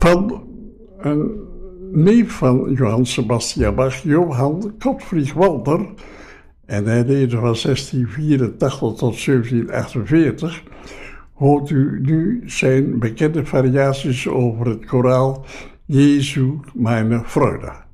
Van een neef van Johann Sebastian Bach, Johann Gottfried Walter, en hij leefde van 1684 tot 1748, hoort u nu zijn bekende variaties over het koraal Jesu meine Freude.